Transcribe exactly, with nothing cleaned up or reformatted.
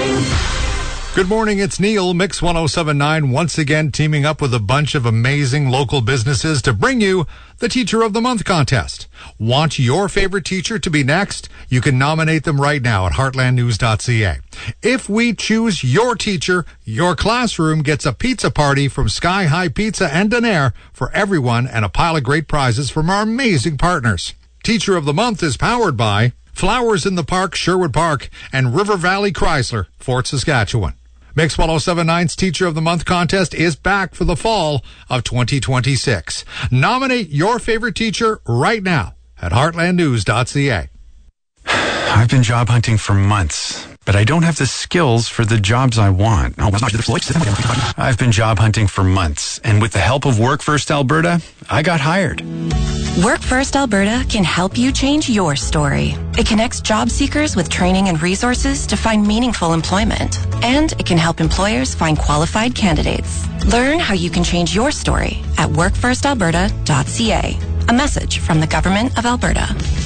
morning. Good morning, it's Neil, Mix one oh seven point nine, once again teaming up with a bunch of amazing local businesses to bring you the Teacher of the Month contest. Want your favorite teacher to be next? You can nominate them right now at heartland news dot c a. If we choose your teacher, your classroom gets a pizza party from Sky High Pizza and Donair for everyone and a pile of great prizes from our amazing partners. Teacher of the Month is powered by Flowers in the Park, Sherwood Park, and River Valley Chrysler, Fort Saskatchewan. Mix one oh seven point nine's Teacher of the Month contest is back for the fall of twenty twenty-six. Nominate your favorite teacher right now at heartland news dot c a. I've been job hunting for months, but I don't have the skills for the jobs I want. I've been job hunting for months, and with the help of Work First Alberta, I got hired. Work First Alberta can help you change your story. It connects job seekers with training and resources to find meaningful employment. And it can help employers find qualified candidates. Learn how you can change your story at work first alberta dot c a. A message from the Government of Alberta.